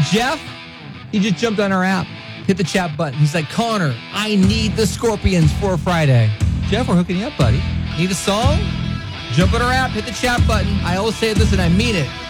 Jeff, he just jumped on our app. Hit the chat button. He's like, Connor, I need the Scorpions for a Friday. Jeff, we're hooking you up, buddy. Need a song? Jump on our app, hit the chat button. I always say this and I mean it.